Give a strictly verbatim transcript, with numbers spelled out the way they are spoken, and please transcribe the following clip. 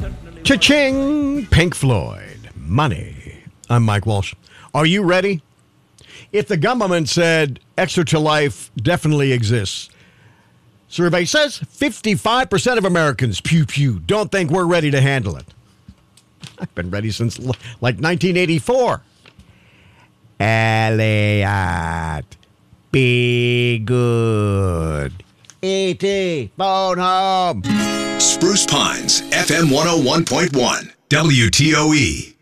Cha-ching! Pink Floyd. Money. I'm Mike Walsh. Are you ready? If the government said Extra to Life definitely exists, survey says fifty-five percent of Americans, pew pew, don't think we're ready to handle it. I've been ready since like nineteen eighty-four. Elliot, be good. E T, phone home. Spruce Pines, F M one oh one point one, W T O E.